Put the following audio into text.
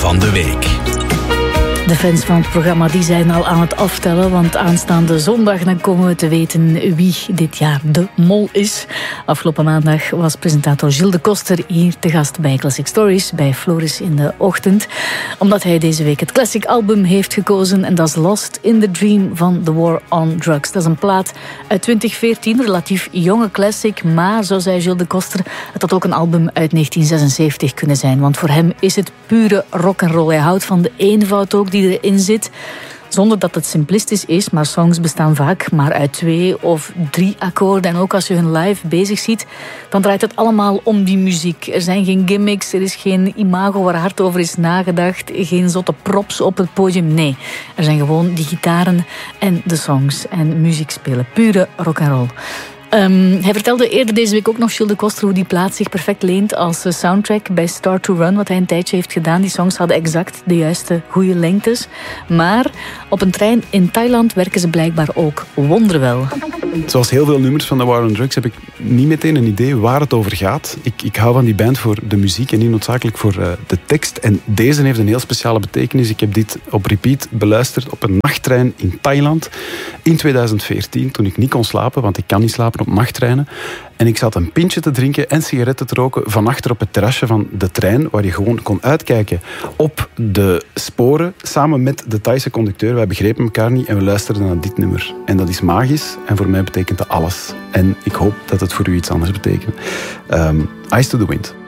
van de week. De fans van het programma die zijn al aan het aftellen, want aanstaande zondag dan komen we te weten wie dit jaar de mol is. Afgelopen maandag was presentator Gilles de Koster hier te gast bij Classic Stories, bij Floris in de ochtend. Omdat hij deze week het classic album heeft gekozen en dat is Lost in the Dream van The War on Drugs. Dat is een plaat uit 2014, relatief jonge classic, maar zo zei Gilles de Koster, het had ook een album uit 1976 kunnen zijn, want voor hem is het pure rock'n'roll. Hij houdt van de eenvoud ook die erin zit, zonder dat het simplistisch is, maar songs bestaan vaak maar uit 2 of 3 akkoorden. En ook als je hun live bezig ziet, dan draait het allemaal om die muziek. Er zijn geen gimmicks, er is geen imago waar hard over is nagedacht, geen zotte props op het podium. Nee, er zijn gewoon die gitaren en de songs en muziek spelen. Pure rock'n'roll. Hij vertelde eerder deze week ook nog, Gilles de Koster, hoe die plaat zich perfect leent als soundtrack bij Start to Run, wat hij een tijdje heeft gedaan. Die songs hadden exact de juiste goede lengtes. Maar op een trein in Thailand werken ze blijkbaar ook wonderwel. Zoals heel veel nummers van The War on Drugs heb ik niet meteen een idee waar het over gaat. Ik hou van die band voor de muziek en niet noodzakelijk voor de tekst. En deze heeft een heel speciale betekenis. Ik heb dit op repeat beluisterd op een nachttrein in Thailand in 2014, toen ik niet kon slapen, want ik kan niet slapen op nachttreinen. En ik zat een pintje te drinken en sigaretten te roken van achter op het terrasje van de trein, waar je gewoon kon uitkijken op de sporen, samen met de Thaise conducteur. Wij begrepen elkaar niet en we luisterden naar dit nummer. En dat is magisch en voor mij betekent dat alles. En ik hoop dat het voor u iets anders betekent. Eyes to the Wind.